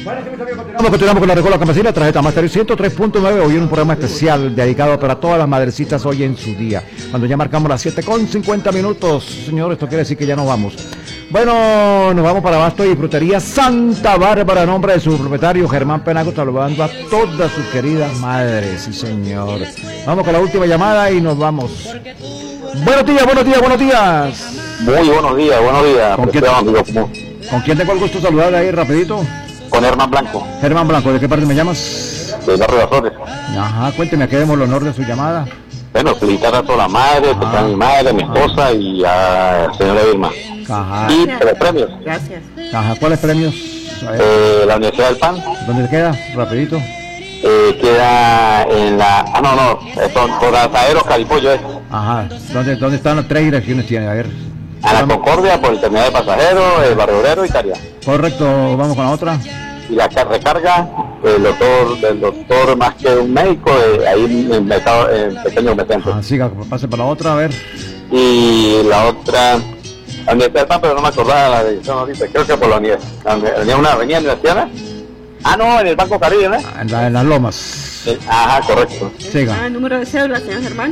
Continuamos con la Recola Campesina, tarjeta Master 103.9, hoy en un programa especial dedicado para todas las madrecitas hoy en su día. Cuando ya marcamos las 7:50, señor, esto quiere decir que ya nos vamos. Bueno, nos vamos para Abasto y Frutería Santa Bárbara, a nombre de su propietario Germán Penagos, saludando a todas sus queridas madres, sí señor. Vamos con la última llamada y nos vamos. Buenos días. Muy buenos días. ¿Con quién tengo el gusto de saludar ahí rapidito? Con Germán Blanco. Germán Blanco, ¿de qué parte me llamas? De Barrio de las Flores. Ajá, cuénteme, ¿a qué demos el honor de su llamada? Bueno, felicitar a toda la madre, a mi madre, a mi esposa y a la señora Vilma. Ajá. Y los premios. Gracias. Ajá, ¿cuáles premios? La Universidad del Pan. ¿Dónde queda? Rapidito. Queda en la... por Asadero Calipollo es. Ajá, ¿dónde están las tres direcciones tiene? A ver. A la Concordia, por el terminal de pasajeros, el Barrio Obrero y Italia. Correcto, vamos con la otra. Y la recarga del doctor más que un médico, ahí en pequeño metente. Ah, siga, pase para la otra, a ver. Y la otra, la Universidad del Pan, pero no me acordaba la dirección ahorita, creo que por la avenida Universidad. Ah, no, en el Banco Caribe, ¿no? En las Lomas. Ajá, correcto. Siga. El número de cédula, señor Germán.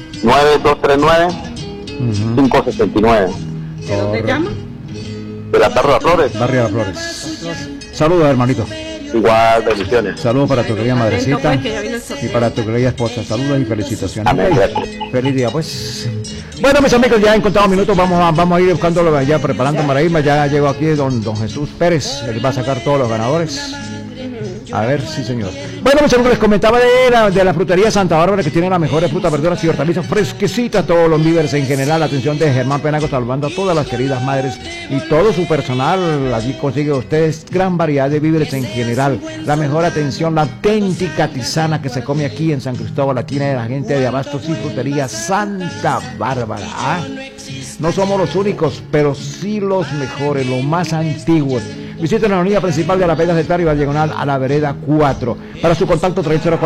9239-569. ¿De dónde llama? De la Barrio de las Flores. Barrio de las Flores. Saludos, hermanito. Igual, bendiciones. Saludos para tu querida madrecita Que ya vino el y para tu querida esposa. Saludos y felicitaciones. Amén. Feliz día, pues. Bueno, mis amigos, ya en contados minutos vamos a ir buscándolo, ya preparando para irme. Ya llegó aquí don Jesús Pérez, él va a sacar todos los ganadores. A ver, sí señor. Bueno, mis amigos, les comentaba de la frutería Santa Bárbara, que tiene las mejores frutas, verduras y hortalizas fresquecitas, todos los víveres en general. La atención de Germán Penagos, salvando a todas las queridas madres y todo su personal. Allí consigue ustedes gran variedad de víveres en general. La mejor atención, la auténtica tisana que se come aquí en San Cristóbal, la tiene la gente de Abastos y Frutería Santa Bárbara. ¿Ah? No somos los únicos, pero sí los mejores, los más antiguos. Visiten la avenida principal de la Peñas de Tario, diagonal a la vereda 4. Para su contacto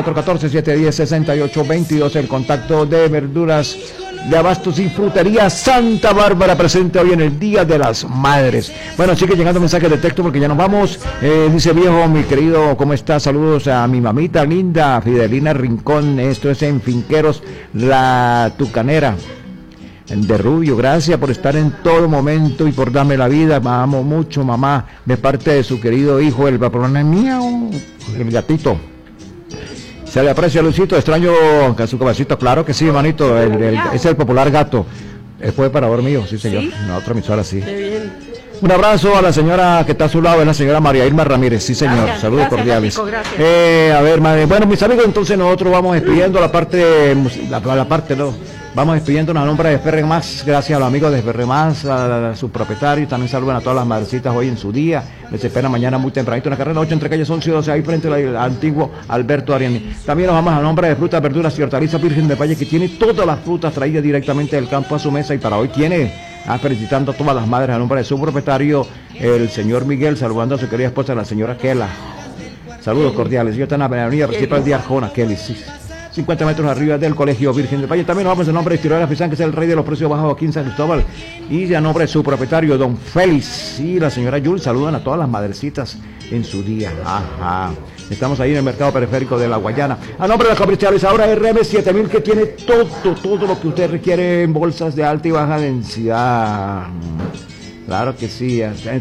304-14-710-6822, el contacto de verduras de Abastos y Frutería Santa Bárbara, presente hoy en el Día de las Madres. Bueno, sigue llegando mensajes de texto porque ya nos vamos. Dice viejo, mi querido, ¿cómo estás? Saludos a mi mamita linda, Fidelina Rincón. Esto es en Finqueros, La Tucanera de Rubio. Gracias por estar en todo momento y por darme la vida. Me amo mucho, mamá, de parte de su querido hijo, el patrón mío, el gatito. Se le aprecia, Luisito, extraño a su cabecito, claro que sí, hermanito, es el popular gato. Fue parador mío, sí señor, ¿sí? Una otra emisora, sí. Qué bien. Un abrazo a la señora que está a su lado, es la señora María Irma Ramírez, sí señor, Gracias, saludos gracias, cordiales. Gatico, gracias. A ver, madre, bueno, mis amigos, entonces nosotros vamos despidiendo la parte, vamos despidiéndonos a nombre de Ferre Más, gracias a los amigos de Ferre Más, a sus propietarios, también saludan a todas las madrecitas hoy en su día, les espera mañana muy tempranito, una carrera 8 entre calles 11 y 12, ahí frente al antiguo Alberto Ariani. También nos vamos a nombre de Frutas, Verduras y Hortalizas Virgen de Valle, que tiene todas las frutas traídas directamente del campo a su mesa, y para hoy tiene, felicitando a todas las madres a nombre de su propietario, el señor Miguel, saludando a su querida esposa, la señora Kela. Saludos cordiales. Yo estoy en la avenida principal de Arjona, Kelly, sí. 50 metros arriba del Colegio Virgen del Valle. También nos vamos en nombre de Estirola Fizán, que es el rey de los precios bajos aquí en San Cristóbal. Y a nombre de su propietario, don Félix, y la señora Yul, saludan a todas las madrecitas en su día. Ajá. Estamos ahí en el mercado periférico de La Guayana. A nombre de la comercializadora RM7000, que tiene todo lo que usted requiere en bolsas de alta y baja densidad. Claro que sí.